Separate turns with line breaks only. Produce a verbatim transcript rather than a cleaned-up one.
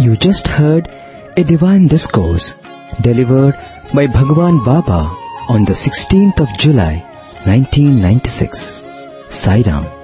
You just heard a divine discourse delivered by Bhagwan Baba on the sixteenth of July, nineteen ninety-six. Sai Ram.